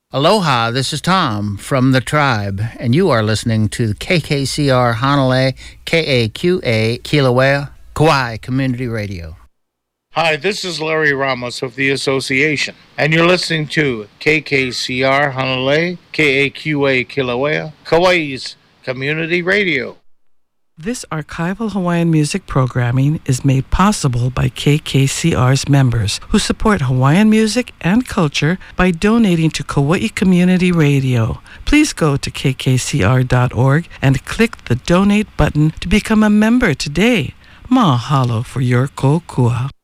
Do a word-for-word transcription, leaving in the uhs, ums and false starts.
Aloha, this is Tom from The Tribe, and you are listening to K K C R Hanalei, K A Q A Kilauea, Kauai Community Radio. Hi, this is Larry Ramos of the Association, and you're listening to K K C R Hanalei, K A Q A Kilauea, Kauai's Community Radio. This archival Hawaiian music programming is made possible by K K C R's members who support Hawaiian music and culture by donating to Kauai Community Radio. Please go to k k c r dot org and click the donate button to become a member today. Mahalo for your kokua.